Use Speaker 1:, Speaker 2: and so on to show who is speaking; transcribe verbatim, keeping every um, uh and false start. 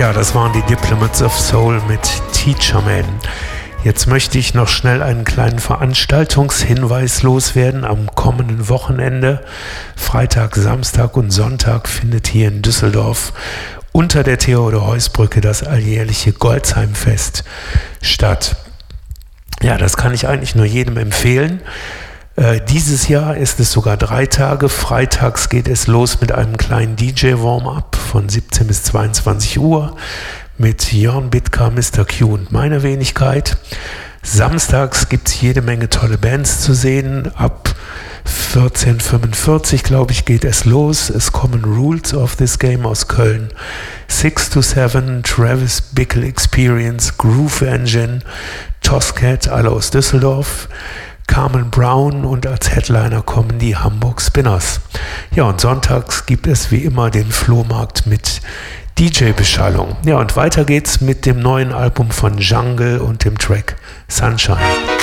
Speaker 1: Ja, das waren die Diplomats of Soul mit Teacher Man. Jetzt möchte ich noch schnell einen kleinen Veranstaltungshinweis loswerden. Am kommenden Wochenende, Freitag, Samstag und Sonntag, findet hier in Düsseldorf unter der Theodor-Heuss-Brücke das alljährliche Goldsheim-Fest statt. Ja, das kann ich eigentlich nur jedem empfehlen. Äh, dieses Jahr ist es sogar drei Tage. Freitags geht es los mit einem kleinen D J-Warm-up von siebzehn bis zweiundzwanzig Uhr mit Jörn Bittker, Mister Q und meiner Wenigkeit. Samstags gibt es jede Menge tolle Bands zu sehen. Ab vierzehn Uhr fünfundvierzig, glaube ich, geht es los. Es kommen Rules of This Game aus Köln, six to seven, Travis Bickle Experience, Groove Engine, Toscat, alle aus Düsseldorf, Carmen Brown und als Headliner kommen die Hamburg Spinners. Ja, und sonntags gibt es wie immer den Flohmarkt mit D J-Beschallung. Ja, und weiter geht's mit dem neuen Album von Jungle und dem Track Sunshine.